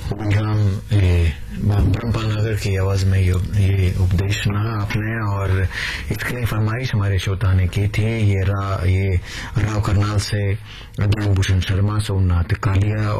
गुलराम ब्रह्मपाल नगर की आवाज में ये उपदेश सुना आपने, और इसके लिए फरमाइश हमारे श्रोता ने की थी। ये राव करनाल से अदनान भूषण शर्मा सोमनाथ कालिया